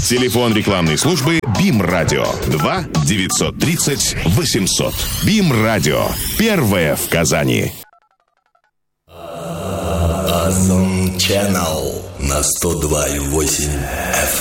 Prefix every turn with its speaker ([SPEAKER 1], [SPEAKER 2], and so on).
[SPEAKER 1] Телефон рекламной службы БИМ Радио 2 930 800. БИМ Радио. Первое в Казани.
[SPEAKER 2] Awesome Channel на 102,8 FM.